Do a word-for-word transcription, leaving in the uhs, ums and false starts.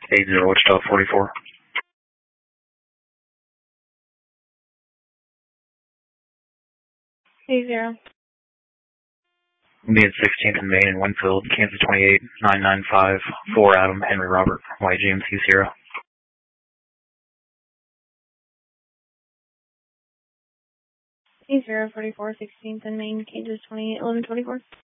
eight zero Wichita forty-four. eight zero. Be at sixteenth and Main in Winfield, Kansas twenty-eight nine nine five four Adam Henry Robert, Y G M C Sierra. eight zero forty-four, sixteenth and Main, Kansas twenty-eight eleven twenty-four.